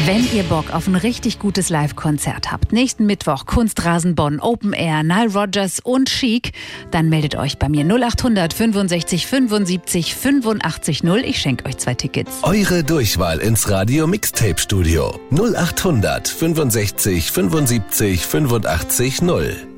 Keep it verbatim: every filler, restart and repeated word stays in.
Wenn ihr Bock auf ein richtig gutes Live-Konzert habt, nächsten Mittwoch Kunstrasen Bonn, Open Air, Nile Rodgers und Chic, dann meldet euch bei mir null acht hundert fünfundsechzig fünfundsiebzig fünfundachtzig null. Ich schenke euch zwei Tickets. Eure Durchwahl ins Radio Mixtape Studio null acht hundert fünfundsechzig fünfundsiebzig fünfundachtzig null.